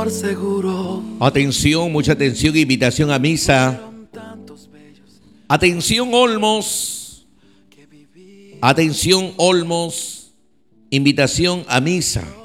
por seguro. Atención, mucha atención, invitación a misa. Atención, Olmos. Atención, Olmos. Invitación a misa.